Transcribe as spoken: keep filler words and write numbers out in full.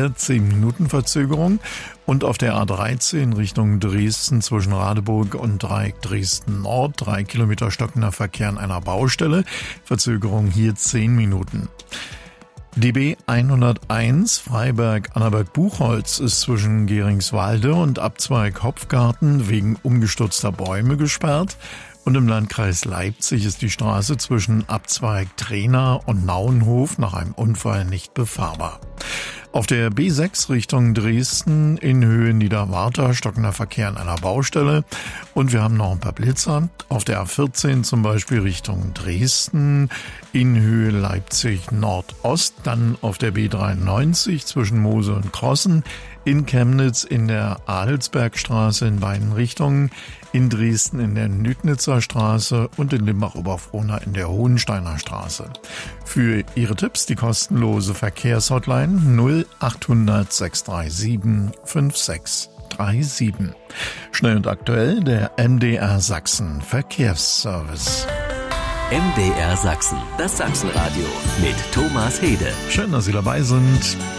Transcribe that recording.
Verkehr, zehn Minuten Verzögerung. Und auf der A dreizehn Richtung Dresden zwischen Radeburg und Dreieck Dresden Nord, drei Kilometer stockender Verkehr an einer Baustelle. Verzögerung hier zehn Minuten. D B hunderteins Freiberg-Annaberg-Buchholz ist zwischen Geringswalde und Abzweig Hopfgarten wegen umgestürzter Bäume gesperrt. Und im Landkreis Leipzig ist die Straße zwischen Abzweig Trena und Nauenhof nach einem Unfall nicht befahrbar. Auf der B sechs Richtung Dresden in Höhe Niederwarta stockender Verkehr an einer Baustelle. Und wir haben noch ein paar Blitzer. Auf der A vierzehn zum Beispiel Richtung Dresden in Höhe Leipzig Nordost. Dann auf der B dreiundneunzig zwischen Mosel und Krossen. In Chemnitz in der Adelsbergstraße in beiden Richtungen. In Dresden in der Nüdnitzer Straße und in Limbach-Oberfrohna in der Hohensteiner Straße. Für Ihre Tipps die kostenlose Verkehrshotline null achthundert sechshundertsiebenunddreißig fünfundsiebzig siebenunddreißig. Schnell und aktuell der M D R Sachsen Verkehrsservice. M D R Sachsen, das Sachsenradio mit Thomas Hede. Schön, dass Sie dabei sind.